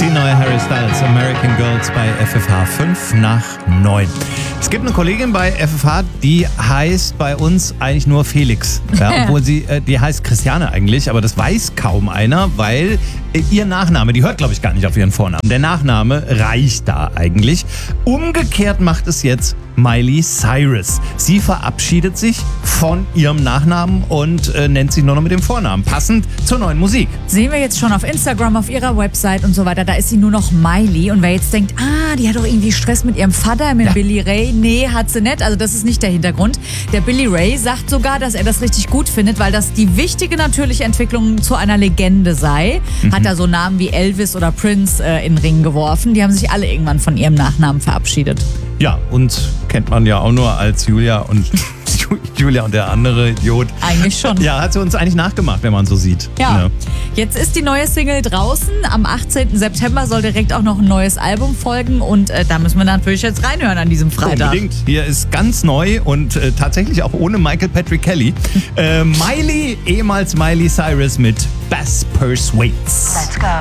neue Harry Styles, American Girls bei FFH 5 nach 9. Es gibt eine Kollegin bei FFH, die heißt bei uns eigentlich nur Felix. Ja, obwohl die heißt Christiane eigentlich, aber das weiß kaum einer, weil ihr Nachname, die hört glaube ich gar nicht auf ihren Vornamen. Der Nachname reicht da eigentlich. Umgekehrt macht es jetzt Miley Cyrus. Sie verabschiedet sich von ihrem Nachnamen und nennt sich nur noch mit dem Vornamen, passend zur neuen Musik. Sehen wir jetzt schon auf Instagram, auf ihrer Website und so weiter, da ist sie nur noch Miley. Und wer jetzt denkt, die hat doch irgendwie Stress mit ihrem Vater, mit Billy Ray. Nee, hat sie nicht. Also das ist nicht der Hintergrund. Der Billy Ray sagt sogar, dass er das richtig gut findet, weil das die wichtige natürliche Entwicklung zu einer Legende sei. Hat da so Namen wie Elvis oder Prince in den Ring geworfen. Die haben sich alle irgendwann von ihrem Nachnamen verabschiedet. Ja, und kennt man ja auch nur als Julia und der andere Idiot. Eigentlich schon. Ja, hat sie uns eigentlich nachgemacht, wenn man so sieht. Ja. Jetzt ist die neue Single draußen. Am 18. September soll direkt auch noch ein neues Album folgen und da müssen wir natürlich jetzt reinhören an diesem Freitag. Unbedingt. Hier ist ganz neu und tatsächlich auch ohne Michael Patrick Kelly. Miley, ehemals Miley Cyrus mit Bass Persuades. Let's go.